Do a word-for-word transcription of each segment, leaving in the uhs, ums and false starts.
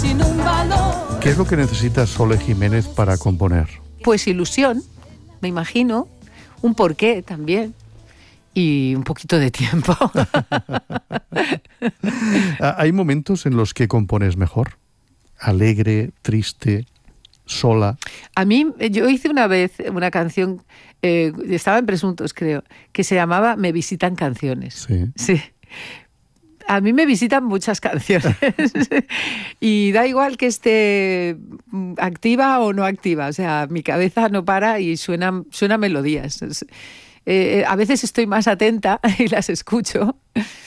sin un valor. ¿Qué es lo que necesita Sole Jiménez para componer? Pues ilusión, me imagino, un porqué también y un poquito de tiempo. ¿Hay momentos en los que compones mejor? ¿Alegre, triste, sola? A mí, yo hice una vez una canción, eh, estaba en Presuntos, creo, que se llamaba Me visitan canciones. Sí. Sí. A mí me visitan muchas canciones y da igual que esté activa o no activa, o sea, mi cabeza no para y suena, suena melodías. Eh, a veces estoy más atenta y las escucho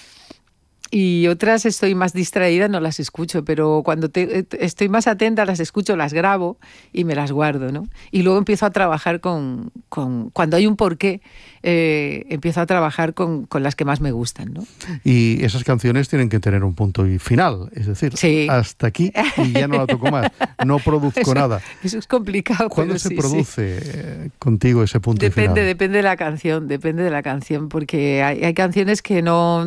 y otras estoy más distraída, no las escucho, pero cuando te, estoy más atenta las escucho, las grabo y me las guardo, ¿no? Y luego empiezo a trabajar con, con cuando hay un porqué, eh, empiezo a trabajar con, con las que más me gustan, ¿no? Y esas canciones tienen que tener un punto y final, es decir, sí. hasta aquí y ya no la toco más, no produzco eso, nada. Eso es complicado. ¿Cuándo pero se sí, produce sí. Eh, contigo ese punto depende, y final? Depende de la canción, depende de la canción, porque hay, hay canciones que no...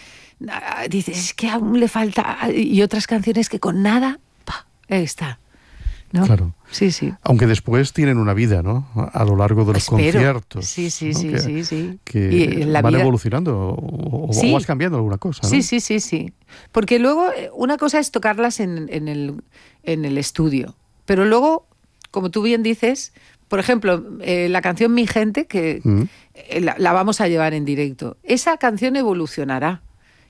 Dices, es que aún le falta, y otras canciones que con nada, ¡pah! Ahí está, ¿no? Claro. Sí, sí. Aunque después tienen una vida, ¿no? A lo largo de los Espero. conciertos. Sí, sí, ¿no? sí, que, sí, sí. Que y la van vida... evolucionando o, o sí. vas cambiando alguna cosa, ¿no? Sí, sí, sí, sí. Porque luego una cosa es tocarlas en, en, el, en el estudio, pero luego, como tú bien dices, por ejemplo, eh, la canción Mi Gente, que mm. eh, la, la vamos a llevar en directo, esa canción evolucionará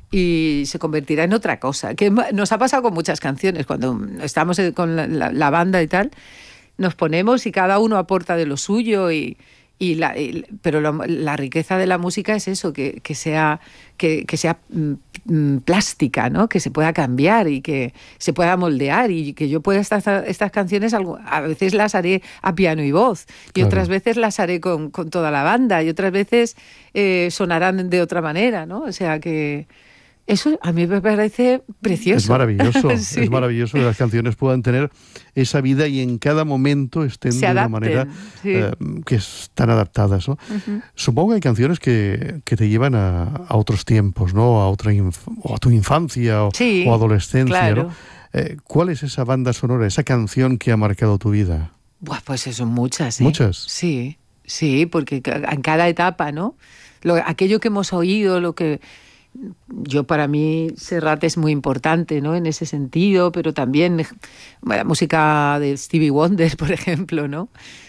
y se convertirá en otra cosa, que nos ha pasado con muchas canciones, cuando estamos con la, la, la banda y tal, nos ponemos y cada uno aporta de lo suyo, y, y la, y, pero lo, la riqueza de la música es eso, que, que sea, que, que sea mm, plástica, ¿no? Que se pueda cambiar y que se pueda moldear, y que yo pueda estas, estas canciones, a veces las haré a piano y voz, y claro. otras veces las haré con, con toda la banda, y otras veces eh, sonarán de otra manera, ¿no? O sea que... Eso a mí me parece precioso. Es maravilloso, sí. es maravilloso que las canciones puedan tener esa vida y en cada momento estén Se de adapten, una manera sí. eh, que están adaptadas, ¿no? Uh-huh. Supongo que hay canciones que, que te llevan a, a otros tiempos, ¿no? A otra inf- o a tu infancia o, sí, o adolescencia, claro. ¿no? Eh, ¿Cuál es esa banda sonora, esa canción que ha marcado tu vida? Buah, pues son muchas, ¿eh? ¿Muchas? Sí, sí, porque en cada etapa, ¿no? Lo, aquello que hemos oído, lo que... Yo, para mí, Serrat es muy importante, ¿no? En ese sentido, pero también la música de Stevie Wonder, por ejemplo, ¿no?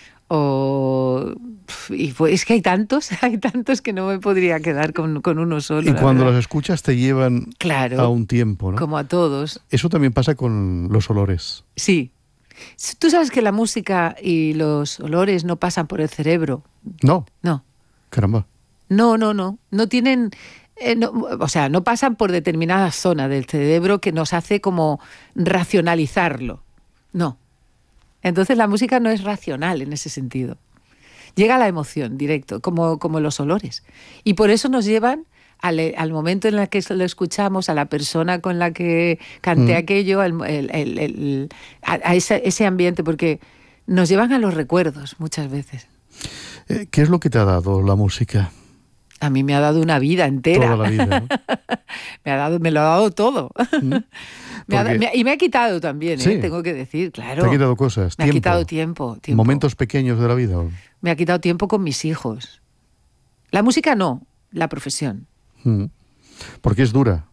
O... Y pues, es que hay tantos, hay tantos que no me podría quedar con, con uno solo. Y cuando los escuchas te llevan claro, a un tiempo, ¿no? Como a todos. Eso también pasa con los olores. Sí. Tú sabes que la música y los olores no pasan por el cerebro. No. No. Caramba. No, no, no. No tienen... Eh, no, o sea, no pasan por determinada zona del cerebro que nos hace como racionalizarlo. No. Entonces la música no es racional en ese sentido. Llega a la emoción directo, como, como los olores. Y por eso nos llevan al, al momento en el que lo escuchamos, a la persona con la que canté mm. aquello, al, el, el, el, a, a ese, ese ambiente, porque nos llevan a los recuerdos muchas veces. Eh, ¿Qué es lo que te ha dado la música? A mí me ha dado una vida entera. Toda la vida, ¿no? me, ha dado, me lo ha dado todo. ¿Mm? me ha, me, y me ha quitado también, sí. ¿eh? Tengo que decir, claro. ¿Te ha quitado cosas? Me ¿Tiempo? ha quitado tiempo, tiempo. ¿Momentos pequeños de la vida? ¿O? Me ha quitado tiempo con mis hijos. La música no, la profesión. ¿Mm? Porque es dura.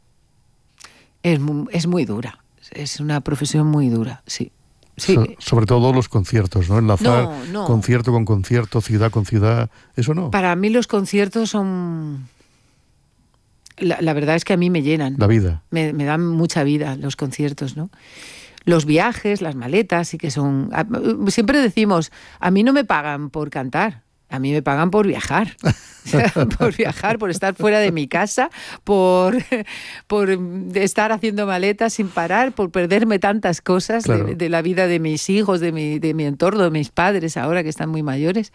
Es, es muy dura. Es una profesión muy dura, sí. Sí. So, sobre todo los conciertos, ¿no? Enlazar no, no. concierto con concierto, ciudad con ciudad, eso no. Para mí los conciertos son... La, la verdad es que a mí me llenan. La vida. Me, me dan mucha vida los conciertos, ¿no? Los viajes, las maletas, sí que son... Siempre decimos, a mí no me pagan por cantar, a mí me pagan por viajar. por viajar, por estar fuera de mi casa, por, por estar haciendo maletas sin parar, por perderme tantas cosas claro. de, de la vida de mis hijos, de mi, de mi entorno, de mis padres ahora que están muy mayores.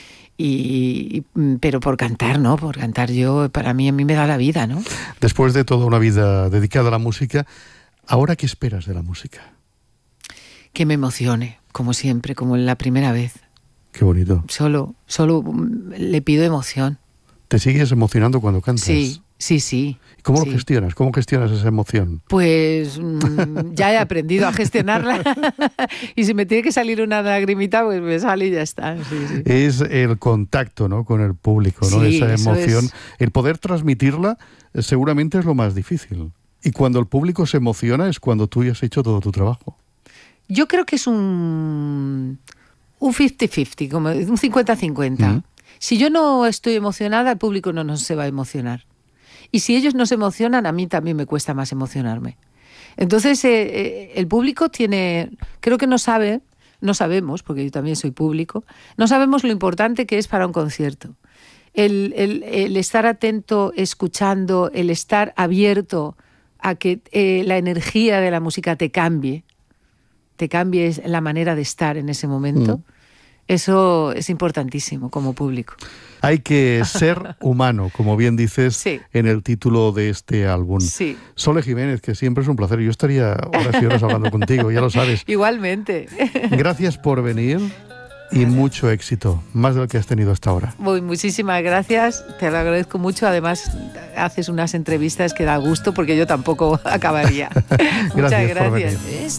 Y, pero por cantar, ¿no? Por cantar yo, para mí, a mí me da la vida, ¿no? Después de toda una vida dedicada a la música, ¿ahora qué esperas de la música? Que me emocione, como siempre, como la primera vez. Qué bonito. Solo, solo le pido emoción. ¿Te sigues emocionando cuando cantas? Sí, Sí, sí. ¿Cómo sí. lo gestionas? ¿Cómo gestionas esa emoción? Pues mmm, ya he aprendido a gestionarla y si me tiene que salir una lagrimita, pues me sale y ya está. Sí, sí. Es el contacto, ¿no?, con el público, ¿no? Sí, Esa emoción. es... El poder transmitirla eh, seguramente es lo más difícil. Y cuando el público se emociona es cuando tú ya has hecho todo tu trabajo. Yo creo que es un un cincuenta cincuenta, como un cincuenta cincuenta. Mm. Si yo no estoy emocionada, el público no, no se va a emocionar. Y si ellos no se emocionan, a mí también me cuesta más emocionarme. Entonces, eh, eh, el público tiene... Creo que no sabe, no sabemos, porque yo también soy público, no sabemos lo importante que es para un concierto. El, el, el estar atento, escuchando, el estar abierto a que eh, la energía de la música te cambie, te cambie la manera de estar en ese momento. Mm. Eso es importantísimo como público. Hay que ser humano, como bien dices, sí, en el título de este álbum. Sí. Sole Jiménez, que siempre es un placer. Yo estaría horas y horas hablando contigo, ya lo sabes. Igualmente. Gracias por venir y mucho éxito, más del que has tenido hasta ahora. Muy, muchísimas gracias, te lo agradezco mucho. Además, haces unas entrevistas que da gusto porque yo tampoco acabaría. Muchas gracias. gracias. Por venir.